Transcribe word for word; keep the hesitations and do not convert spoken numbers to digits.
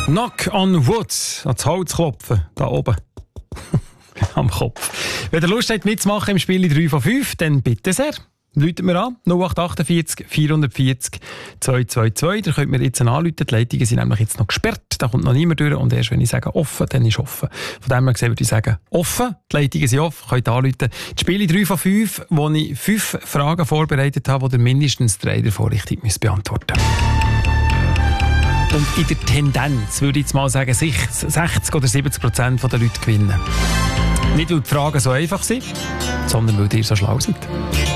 Knock on Wood, ans Holz klopfen, da oben. Am Kopf. Wenn ihr Lust habt mitzumachen im Spiel drei von fünf, dann bitte sehr. Läutet mir an, null acht acht vier vier vier vier zwei zwei zwei. Da könnt ihr jetzt anrufen. Die Leitungen sind nämlich jetzt noch gesperrt. Da kommt noch niemand durch. Und erst wenn ich sage offen, dann ist offen. Von dem her gesehen würde ich sagen offen. Die Leitungen sind offen. Könnt anrufen. Die Spiele drei von fünf, wo ich fünf Fragen vorbereitet habe, die ihr mindestens drei davon richtig müsst beantworten müsst. Und in der Tendenz würde ich jetzt mal sagen, sechzig oder siebzig Prozent der Leute gewinnen. Nicht, weil die Fragen so einfach sind, sondern weil ihr so schlau seid.